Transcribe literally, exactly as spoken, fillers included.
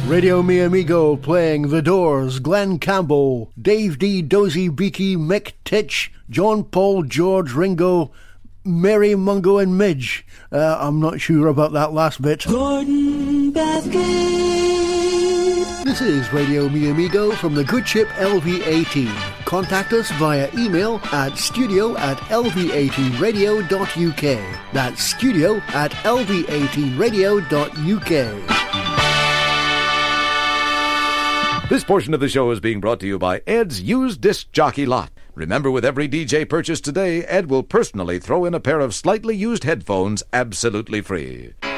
Radio Mi Amigo playing The Doors, Glenn Campbell, Dave D, Dozy Beaky, Mick Titch, John Paul, George Ringo, Mary Mungo and Midge. Uh, I'm not sure about that last bit. Gordon Bathgate. This is Radio Mi Amigo from the good ship L V eighteen. Contact us via email at studio at l v eighteen radio dot u k. That's studio at l v eighteen radio dot u k. This portion of the show is being brought to you by Ed's Used Disc Jockey Lot. Remember, with every D J purchase today, Ed will personally throw in a pair of slightly used headphones absolutely free.